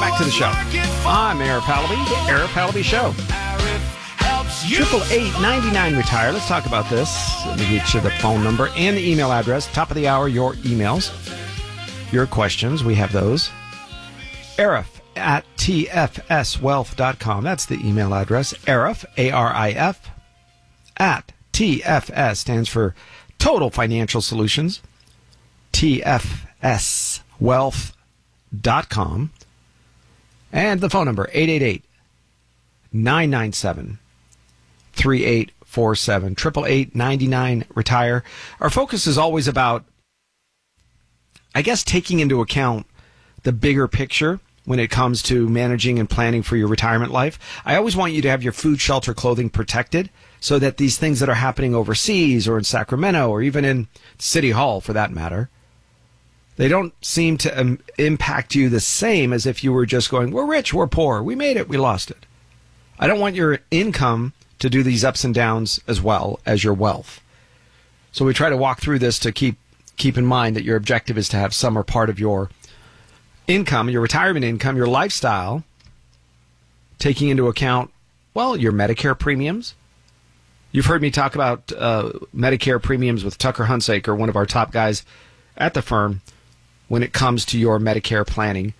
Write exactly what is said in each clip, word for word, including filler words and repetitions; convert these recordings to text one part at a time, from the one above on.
back to the show. I'm Arif Halaby, the Arif Halaby Show. Triple eight ninety nine retire. Let's talk about this. Let me get you the phone number and the email address. Top of the hour, your emails, your questions. We have those. Arif at T F S wealth dot com. That's the email address. Arif, A R I F, at T F S stands for Total Financial Solutions. T F S wealth dot com. And the phone number, eight eight eight, nine nine seven, three eight four seven. eight eight eight, nine nine, retire. Our focus is always about, I guess, taking into account the bigger picture when it comes to managing and planning for your retirement life. I always want you to have your food, shelter, clothing protected so that these things that are happening overseas or in Sacramento or even in City Hall, for that matter, they don't seem to um, impact you the same as if you were just going, we're rich, we're poor, we made it, we lost it. I don't want your income to do these ups and downs as well as your wealth. So we try to walk through this to keep keep in mind that your objective is to have some or part of your income, your retirement income, your lifestyle, taking into account, well, your Medicare premiums. You've heard me talk about uh, Medicare premiums with Tucker Hunsaker, one of our top guys at the firm, when it comes to your Medicare planning.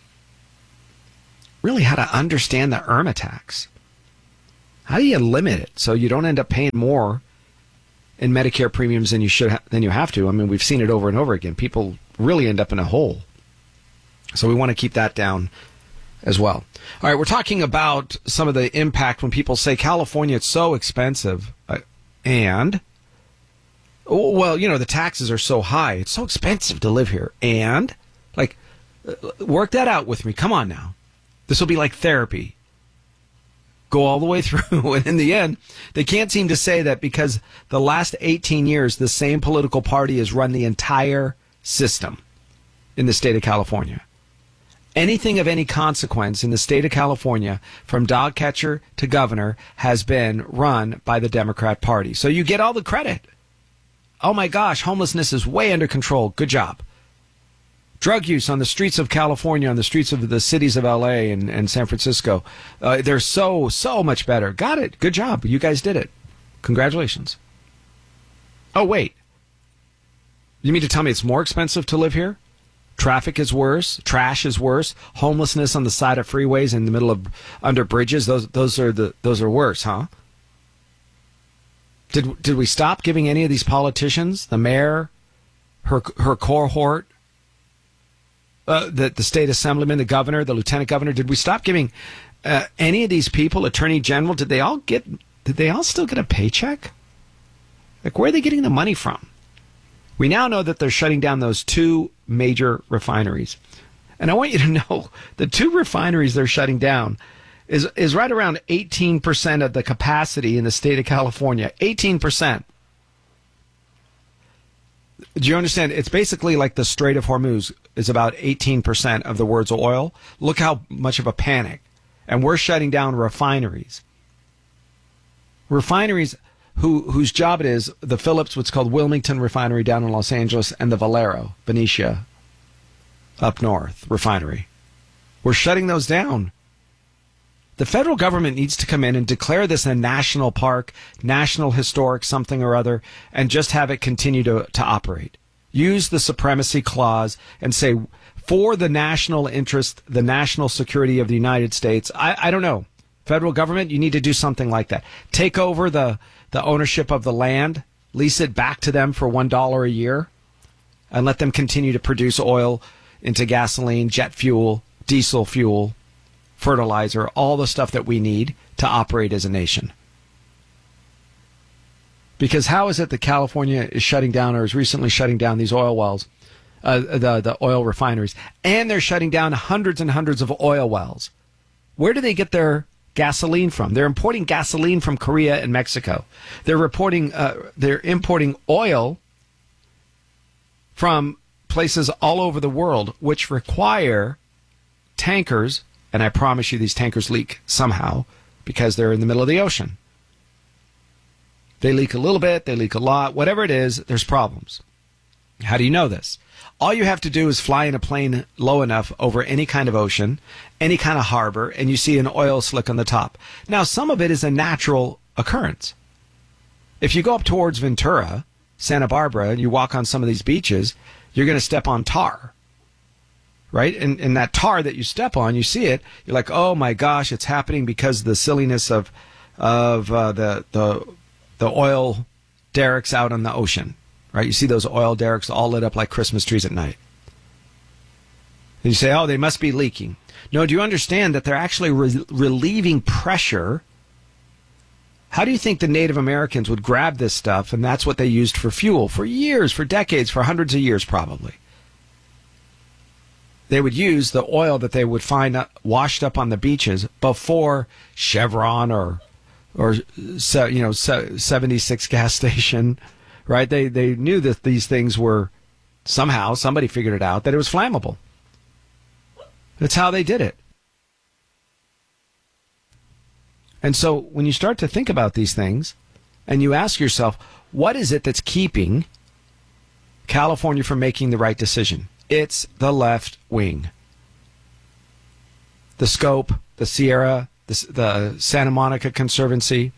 Really how to understand the IRMAA tax. How do you limit it so you don't end up paying more in Medicare premiums than you should ha- than you have to? I mean, we've seen it over and over again. People really end up in a hole. So we want to keep that down as well. All right, we're talking about some of the impact when people say, California, it's so expensive. Uh, and, oh, well, you know, the taxes are so high. It's so expensive to live here. And, like, work that out with me. Come on now. This will be like therapy. Go all the way through. And in the end, they can't seem to say that because the last eighteen years, the same political party has run the entire system in the state of California. Anything of any consequence in the state of California, from dog catcher to governor, has been run by the Democrat Party. So you get all the credit. Oh my gosh, homelessness is way under control. Good job. Drug use on the streets of California, on the streets of the cities of L A and, and San Francisco, uh, they're so, so much better. Got it. Good job. You guys did it. Congratulations. Oh, wait. You mean to tell me it's more expensive to live here? Traffic is worse. Trash is worse. Homelessness on the side of freeways in the middle of under bridges. Those those are the those are worse, huh? Did did we stop giving any of these politicians, the mayor, her her cohort, uh, the the state assemblyman, the governor, the lieutenant governor? Did we stop giving uh, any of these people, attorney general? Did they all get? Did they all still get a paycheck? Like, where are they getting the money from? We now know that they're shutting down those two major refineries. And I want you to know the two refineries they're shutting down is, is right around eighteen percent of the capacity in the state of California. eighteen percent. Do you understand? It's basically like the Strait of Hormuz is about eighteen percent of the world's oil. Look how much of a panic. And we're shutting down refineries. Refineries who whose job it is, the Phillips, what's called Wilmington Refinery down in Los Angeles, and the Valero, Benicia, up north, refinery. We're shutting those down. The federal government needs to come in and declare this a national park, national historic something or other, and just have it continue to, to operate. Use the supremacy clause and say, for the national interest, the national security of the United States. I, I don't know. Federal government, you need to do something like that. Take over the the ownership of the land, lease it back to them for one dollar a year, and let them continue to produce oil into gasoline, jet fuel, diesel fuel, fertilizer, all the stuff that we need to operate as a nation. Because how is it that California is shutting down or is recently shutting down these oil wells, uh, the, the oil refineries, and they're shutting down hundreds and hundreds of oil wells? Where do they get their gasoline from? They're importing gasoline from Korea and Mexico. They're reporting, uh, they're importing oil from places all over the world, which require tankers, and I promise you these tankers leak somehow because they're in the middle of the ocean. They leak a little bit, they leak a lot, whatever it is, there's problems. How do you know this? All you have to do is fly in a plane low enough over any kind of ocean, any kind of harbor, and you see an oil slick on the top. Now, some of it is a natural occurrence. If you go up towards Ventura, Santa Barbara, and you walk on some of these beaches, you're going to step on tar, right? And, and that tar that you step on, you see it, you're like, oh my gosh, it's happening because of the silliness of of uh, the the the oil derricks out on the ocean. Right, you see those oil derricks all lit up like Christmas trees at night. And you say, oh, they must be leaking. No, do you understand that they're actually re- relieving pressure? How do you think the Native Americans would grab this stuff, and that's what they used for fuel for years, for decades, for hundreds of years probably? They would use the oil that they would find washed up on the beaches before Chevron or, or you know, seventy-six gas station. Right? They they knew that these things were somehow, somebody figured it out, that it was flammable. That's how they did it. And so when you start to think about these things and you ask yourself, what is it that's keeping California from making the right decision? It's the left wing. The Scope, the Sierra, the, the Santa Monica Conservancy.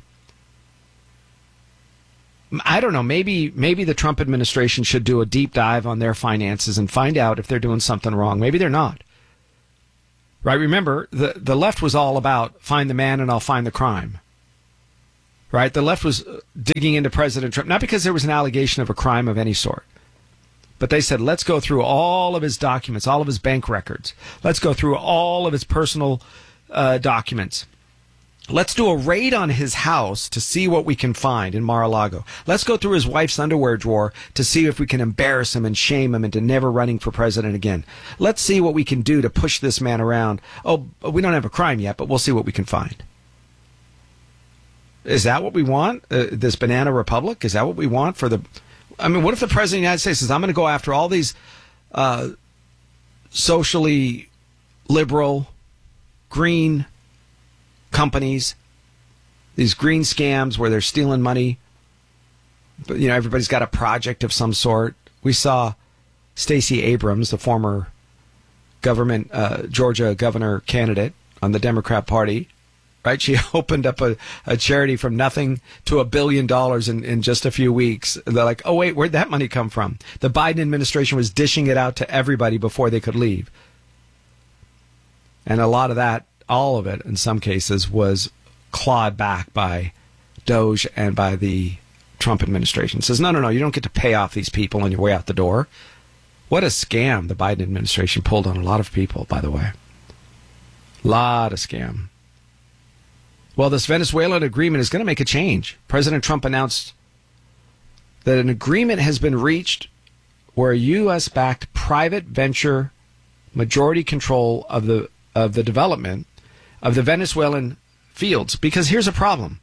I don't know, maybe maybe the Trump administration should do a deep dive on their finances and find out if they're doing something wrong. Maybe they're not. Right? Remember, the, the left was all about find the man and I'll find the crime. Right? The left was digging into President Trump, not because there was an allegation of a crime of any sort, but they said, let's go through all of his documents, all of his bank records. Let's go through all of his personal uh, documents. Let's do a raid on his house to see what we can find in Mar-a-Lago. Let's go through his wife's underwear drawer to see if we can embarrass him and shame him into never running for president again. Let's see what we can do to push this man around. Oh, we don't have a crime yet, but we'll see what we can find. Is that what we want? Uh, this banana republic? Is that what we want for the... I mean, what if the president of the United States says, I'm going to go after all these uh, socially liberal, green companies, these green scams where they're stealing money, but you know, everybody's got a project of some sort. We saw Stacey Abrams, the former government uh, Georgia governor candidate on the Democrat Party, right? She opened up a, a charity from nothing to a billion dollars in, in just a few weeks. They're like, oh wait, where'd that money come from? The Biden administration was dishing it out to everybody before they could leave. And a lot of that, all of it, in some cases, was clawed back by Doge and by the Trump administration. It says, no, no, no, you don't get to pay off these people on your way out the door. What a scam the Biden administration pulled on a lot of people, by the way. Lot of scam. Well, this Venezuelan agreement is going to make a change. President Trump announced that an agreement has been reached where a U S-backed private venture majority control of the of the development of the Venezuelan fields. Because here's a problem.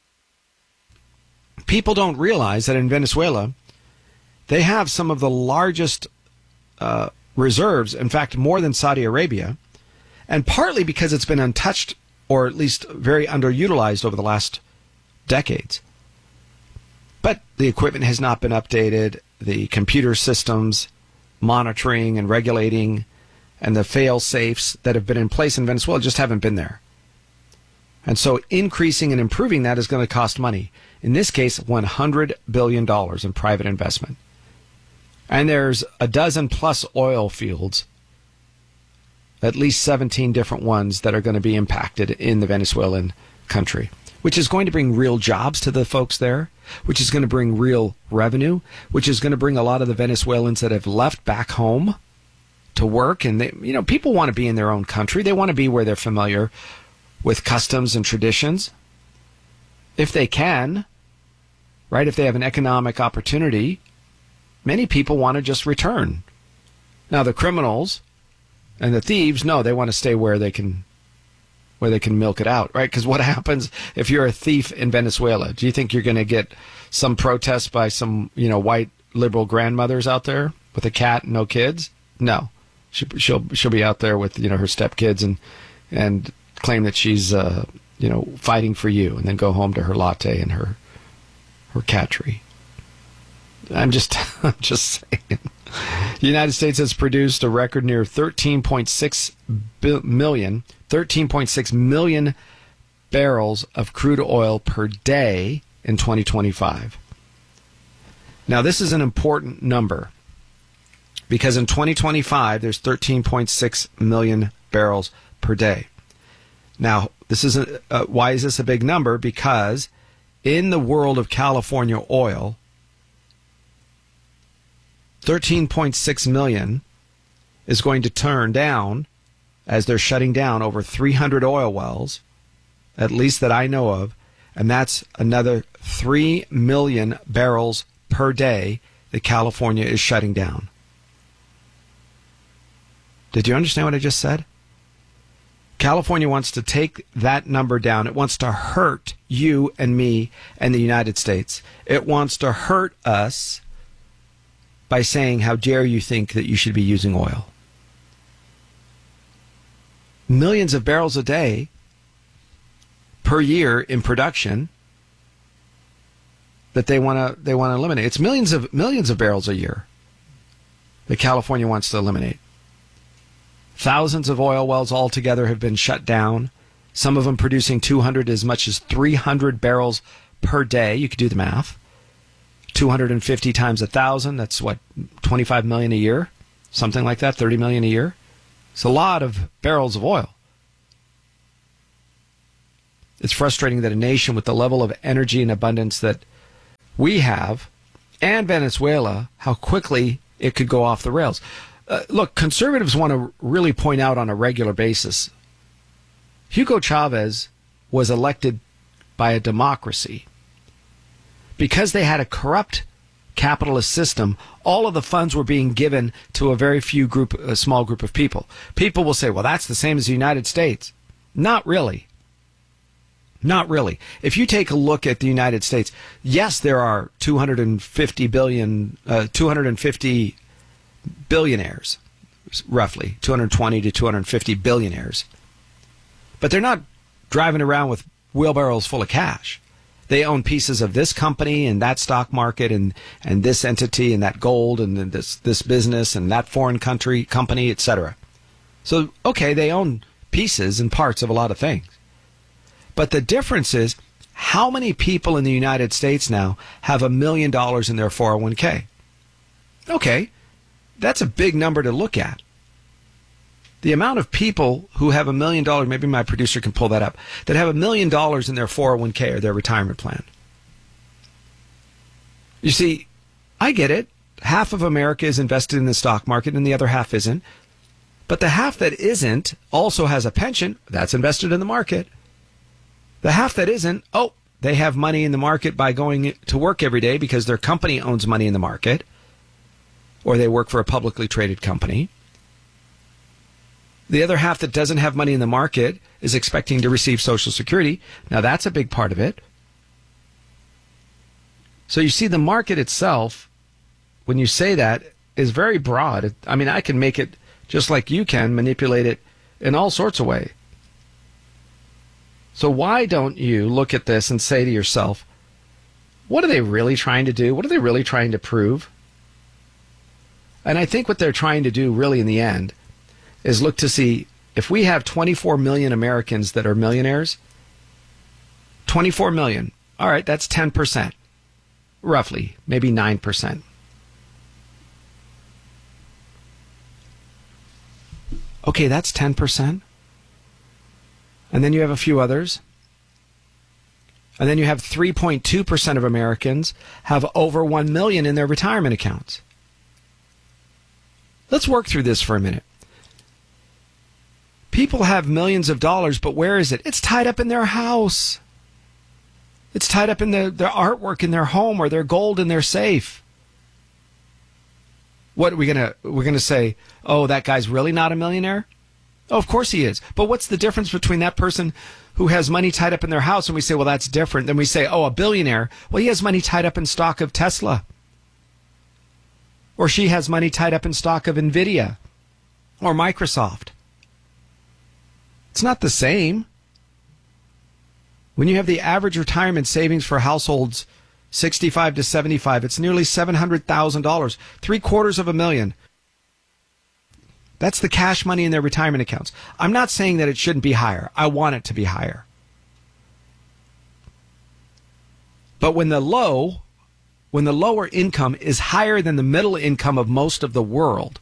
People don't realize that in Venezuela, they have some of the largest uh, reserves, in fact, more than Saudi Arabia, and partly because it's been untouched or at least very underutilized over the last decades. But the equipment has not been updated. The computer systems monitoring and regulating and the fail-safes that have been in place in Venezuela just haven't been there. And so increasing and improving that is going to cost money. In this case, one hundred billion dollars in private investment. And there's a dozen plus oil fields, at least seventeen different ones that are going to be impacted in the Venezuelan country, which is going to bring real jobs to the folks there, which is going to bring real revenue, which is going to bring a lot of the Venezuelans that have left back home to work. And they, you know, people want to be in their own country. They want to be where they're familiar with customs and traditions. If they can, right? If they have an economic opportunity, many people want to just return. Now, the criminals and the thieves, no, they want to stay where they can, where they can milk it out, right? Because what happens if you're a thief in Venezuela? Do you think you're going to get some protest by some, you know, white liberal grandmothers out there with a cat and no kids? No. She, she'll she'll be out there with, you know, her stepkids and and claim that she's uh, you know, fighting for you, and then go home to her latte and her her cat tree. I'm just I'm just saying. The United States has produced a record near thirteen point six million, thirteen point six million barrels of crude oil per day in twenty twenty-five. Now, this is an important number because in twenty twenty-five, there's thirteen point six million barrels per day. Now, this is a, uh, why is this a big number? Because in the world of California oil, thirteen point six million is going to turn down as they're shutting down over three hundred oil wells, at least that I know of, and that's another three million barrels per day that California is shutting down. Did you understand what I just said? California wants to take that number down. It wants to hurt you and me and the United States. It wants to hurt us by saying, how dare you think that you should be using oil? Millions of barrels a day per year in production that they want to they want to eliminate. It's millions of millions of barrels a year that California wants to eliminate. Thousands of oil wells altogether have been shut down, some of them producing two hundred as much as three hundred barrels per day. You could do the math. two hundred fifty times one thousand, that's what, twenty-five million a year? Something like that, thirty million a year? It's a lot of barrels of oil. It's frustrating that a nation with the level of energy and abundance that we have, and Venezuela, how quickly it could go off the rails. Uh, look, conservatives want to really point out on a regular basis, Hugo Chavez was elected by a democracy. Because they had a corrupt capitalist system, all of the funds were being given to a very few group, a small group of people. People will say, well, that's the same as the United States. Not really. Not really. If you take a look at the United States, yes, there are two hundred fifty billion, uh, two hundred fifty billionaires, roughly two hundred twenty to two hundred fifty billionaires. But they're not driving around with wheelbarrows full of cash. They own pieces of this company and that stock market and, and this entity and that gold and this this business and that foreign country company, et cetera. So, okay, they own pieces and parts of a lot of things. But the difference is, how many people in the United States now have a million dollars in their four oh one k? Okay, that's a big number to look at. The amount of people who have a million dollars, maybe my producer can pull that up, that have a million dollars in their four oh one k or their retirement plan. You see, I get it. Half of America is invested in the stock market and the other half isn't. But the half that isn't also has a pension that's invested in the market. The half that isn't, oh, they have money in the market by going to work every day because their company owns money in the market, or they work for a publicly traded company. The other half that doesn't have money in the market is expecting to receive Social Security. Now, that's a big part of it. So you see, the market itself, when you say that, is very broad. I mean, I can make it just like you can, manipulate it in all sorts of ways. So why don't you look at this and say to yourself, what are they really trying to do? What are they really trying to prove? And I think what they're trying to do really in the end is look to see if we have twenty-four million Americans that are millionaires, twenty-four million, all right, that's ten percent, roughly, maybe nine percent. Okay, that's ten percent. And then you have a few others. And then you have three point two percent of Americans have over one million in their retirement accounts. Let's work through this for a minute. People have millions of dollars, but where is it? It's tied up in their house. It's tied up in the, their artwork in their home or their gold in their safe. What are we gonna we're gonna say, oh, that guy's really not a millionaire? Oh, of course he is. But what's the difference between that person who has money tied up in their house and we say, well, that's different? Then we say, oh, a billionaire. Well, he has money tied up in stock of Tesla. Or she has money tied up in stock of NVIDIA or Microsoft. It's not the same. When you have the average retirement savings for households sixty-five to seventy-five, it's nearly seven hundred thousand dollars, three quarters of a million. That's the cash money in their retirement accounts. I'm not saying that it shouldn't be higher. I want it to be higher. But when the low, when the lower income is higher than the middle income of most of the world,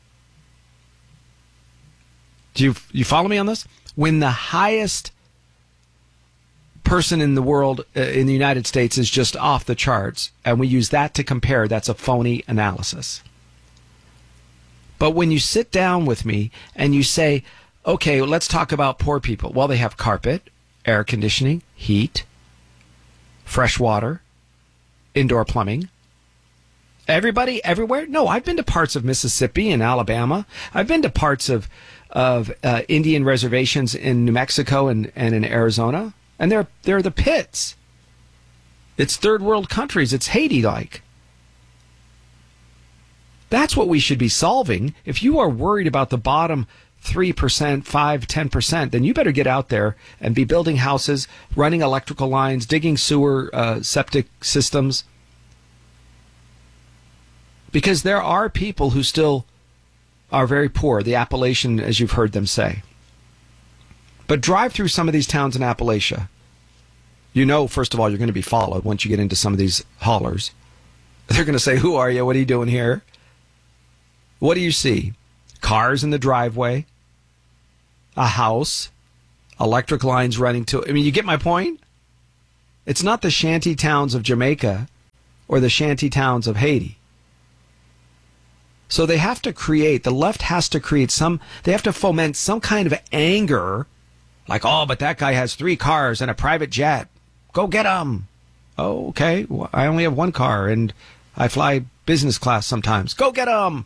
do you, you follow me on this? When the highest person in the world, uh, in the United States, is just off the charts, and we use that to compare, that's a phony analysis. But when you sit down with me and you say, okay, well, let's talk about poor people. Well, they have carpet, air conditioning, heat, fresh water, indoor plumbing. Everybody, everywhere? No, I've been to parts of Mississippi and Alabama. I've been to parts of of uh, Indian reservations in New Mexico and, and in Arizona. And they're, they're the pits. It's third world countries. It's Haiti-like. That's what we should be solving. If you are worried about the bottom three percent, five, ten percent, then you better get out there and be building houses, running electrical lines, digging sewer, uh, septic systems. Because there are people who still are very poor, the Appalachian, as you've heard them say. But drive through some of these towns in Appalachia. You know, first of all, you're going to be followed once you get into some of these haulers. They're going to say, who are you? What are you doing here? What do you see? Cars in the driveway, a house, electric lines running to it. I mean, you get my point? It's not the shanty towns of Jamaica or the shanty towns of Haiti. So they have to create, the left has to create some, they have to foment some kind of anger, like, oh, but that guy has three cars and a private jet. Go get him. Oh, okay. Well, I only have one car and I fly business class sometimes. Go get him.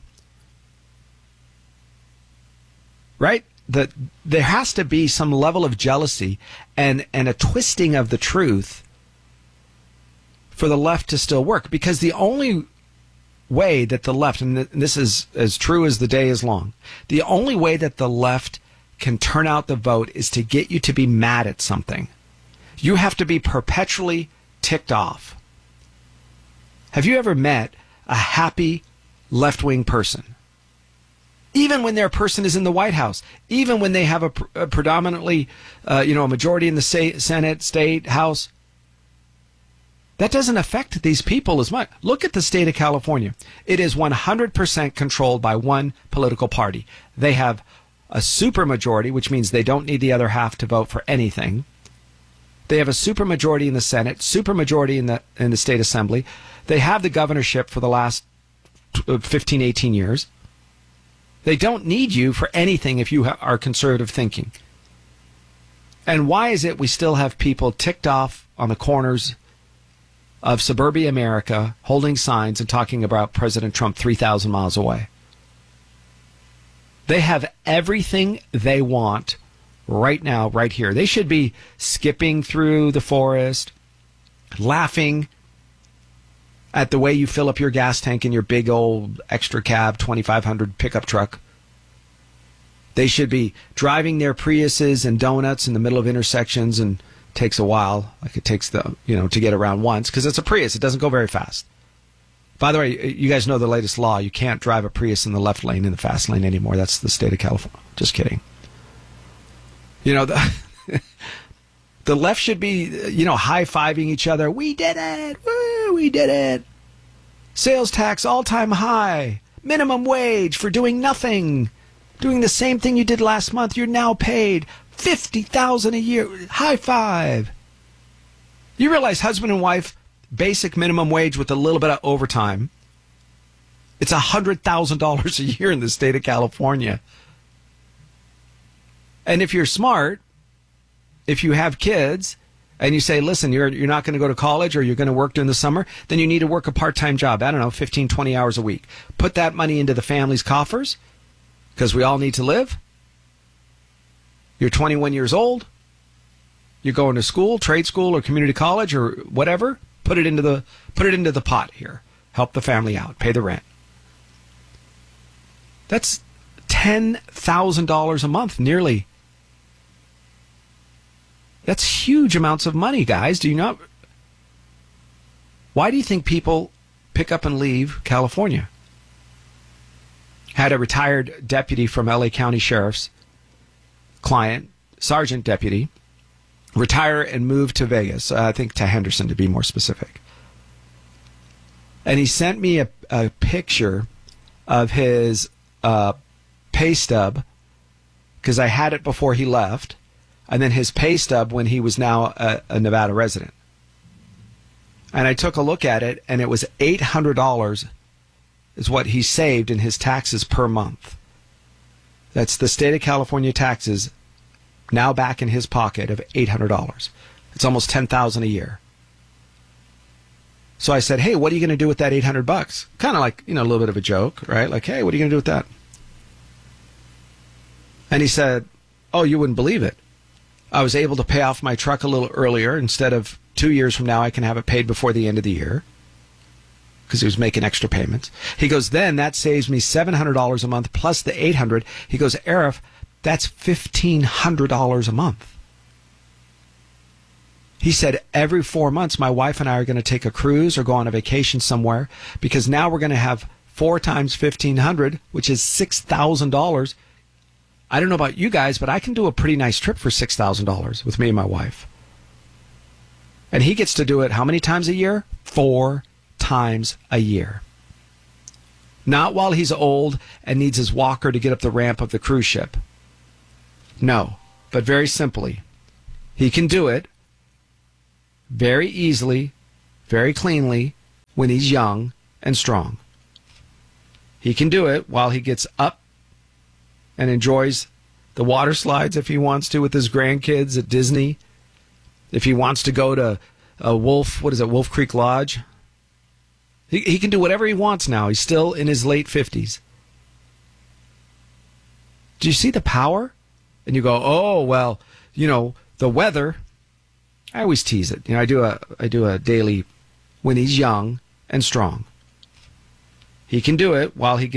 Right? The, there has to be some level of jealousy and, and a twisting of the truth for the left to still work. Because the only way that the left, and this is as true as the day is long, the only way that the left can turn out the vote is to get you to be mad at something. You have to be perpetually ticked off. Have you ever met a happy left-wing person? Even when their person is in the White House, even when they have a, a predominantly, uh, you know, a majority in the Senate, state, House, that doesn't affect these people as much. Look at the state of California. It is one hundred percent controlled by one political party. They have a supermajority, which means they don't need the other half to vote for anything. They have a supermajority in the Senate, supermajority in the in the state assembly. They have the governorship for the last fifteen, eighteen years. They don't need you for anything if you are conservative thinking. And why is it we still have people ticked off on the corners of suburbia America holding signs and talking about President Trump three thousand miles away? They have everything they want right now, right here. They should be skipping through the forest, laughing at the way you fill up your gas tank in your big old extra cab twenty-five hundred pickup truck. They should be driving their Priuses and donuts in the middle of intersections, and it takes a while, like it takes the, you know, to get around once, because it's a Prius. It doesn't go very fast. By the way, you guys know the latest law. You can't drive a Prius in the left lane in the fast lane anymore. That's the state of California. Just kidding. You know, the the left should be, you know, high-fiving each other. We did it! Woo, we did it! Sales tax all-time high. Minimum wage for doing nothing. Doing the same thing you did last month. You're now paid fifty thousand dollars a year. High five. You realize husband and wife, basic minimum wage with a little bit of overtime, it's one hundred thousand dollars a year in the state of California. And if you're smart, if you have kids, and you say, listen, you're you're not going to go to college or you're going to work during the summer, then you need to work a part-time job. I don't know, fifteen, twenty hours a week. Put that money into the family's coffers, because we all need to live. You're twenty-one years old. You're going to school, trade school or community college or whatever. Put it into the put it into the pot here. Help the family out. Pay the rent. That's ten thousand dollars a month, nearly. That's huge amounts of money, guys. Do you not? Why do you think people pick up and leave California? Had a retired deputy from L A County Sheriff's client, sergeant deputy, retire and move to Vegas, uh, I think to Henderson to be more specific. And he sent me a, a picture of his uh, pay stub, because I had it before he left, and then his pay stub when he was now a, a Nevada resident. And I took a look at it, and it was eight hundred dollars is what he saved in his taxes per month. That's the state of California taxes now back in his pocket of eight hundred dollars. It's almost ten thousand dollars a year. So I said, hey, what are you going to do with that eight hundred bucks? Kind of like, you know, a little bit of a joke, right? Like, hey, what are you going to do with that? And he said, oh, you wouldn't believe it. I was able to pay off my truck a little earlier. Instead of two years from now, I can have it paid before the end of the year, because he was making extra payments. He goes, then that saves me seven hundred dollars a month plus the eight hundred dollars. He goes, Arif, that's fifteen hundred dollars a month. He said, every four months, my wife and I are going to take a cruise or go on a vacation somewhere, because now we're going to have four times fifteen hundred dollars, which is six thousand dollars. I don't know about you guys, but I can do a pretty nice trip for six thousand dollars with me and my wife. And he gets to do it how many times a year? Four times a year. Not while he's old and needs his walker to get up the ramp of the cruise ship. No, but very simply, he can do it very easily, very cleanly when he's young and strong. He can do it while he gets up and enjoys the water slides if he wants to with his grandkids at Disney. If he wants to go to a Wolf, what is it, Wolf Creek Lodge? He, he can do whatever he wants now. He's still in his late fifties. Do you see the power? And you go, oh, well, you know, the weather. I always tease it. You know, I do a I do a daily when he's young and strong. He can do it while he gets